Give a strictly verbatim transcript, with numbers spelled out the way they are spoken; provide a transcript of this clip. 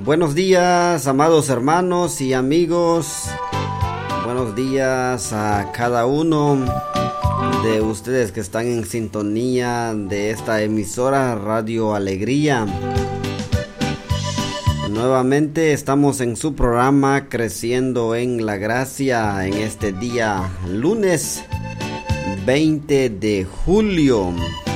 Buenos días, amados hermanos y amigos. Buenos días a cada uno de ustedes que están en sintonía de esta emisora Radio Alegría. Nuevamente estamos en su programa Creciendo en la Gracia en este día lunes veinte de julio.